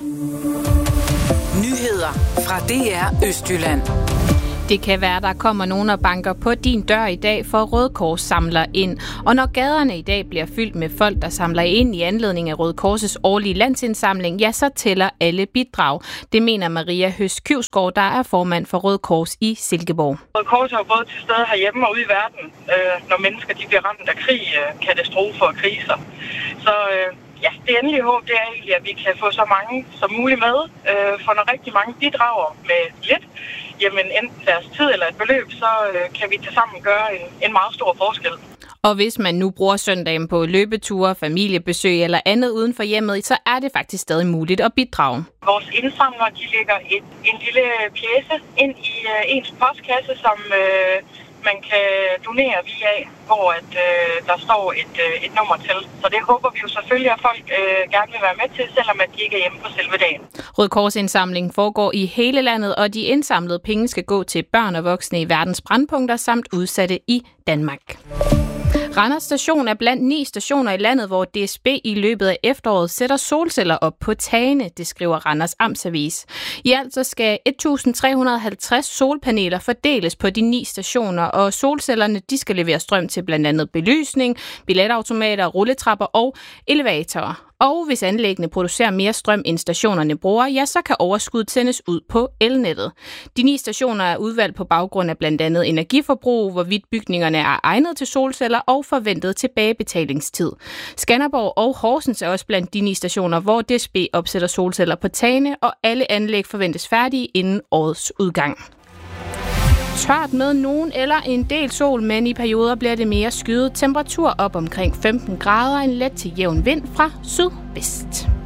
Nyheder fra DR Østjylland. Det kan være, der kommer nogen og banker på din dør i dag, for Røde Kors samler ind. Og når gaderne i dag bliver fyldt med folk, der samler ind i anledning af Røde Kors' årlige landsindsamling, ja, så tæller alle bidrag. Det mener Maria Høst Kyvsgaard, der er formand for Røde Kors i Silkeborg. Røde Kors er jo både til stede herhjemme og ude i verden, når mennesker de bliver ramt af krig, katastrofer og kriser. Så ja, det endelige håb, det er egentlig, at vi kan få så mange som muligt med. For når rigtig mange bidrager med lidt, jamen enten deres tid eller et beløb, så kan vi tilsammen gøre en meget stor forskel. Og hvis man nu bruger søndagen på løbeture, familiebesøg eller andet uden for hjemmet, så er det faktisk stadig muligt at bidrage. Vores indsamlere, de lægger en lille pjece ind i ens postkasse, som man kan donere via, hvor der står et nummer til. Så det håber vi jo selvfølgelig, at folk gerne vil være med til, selvom at de ikke er hjemme på selve dagen. Røde Kors indsamling foregår i hele landet, og de indsamlede penge skal gå til børn og voksne i verdens brændpunkter samt udsatte i Danmark. Randers Station er blandt 9 stationer i landet, hvor DSB i løbet af efteråret sætter solceller op på tagene, det skriver Randers Amtsavis. I alt så skal 1.350 solpaneler fordeles på de 9 stationer, og solcellerne de skal levere strøm til blandt andet belysning, billetautomater, rulletrapper og elevatorer. Og hvis anlæggene producerer mere strøm, end stationerne bruger, ja, så kan overskud sendes ud på elnettet. De 9 stationer er udvalgt på baggrund af blandt andet energiforbrug, hvorvidt bygningerne er egnet til solceller og forventet tilbagebetalingstid. Skanderborg og Horsens er også blandt de 9 stationer, hvor DSB opsætter solceller på tagene, og alle anlæg forventes færdige inden årets udgang. Tørt med nogen eller en del sol, men i perioder bliver det mere skyet. Temperatur op omkring 15 grader, en let til jævn vind fra sydvest.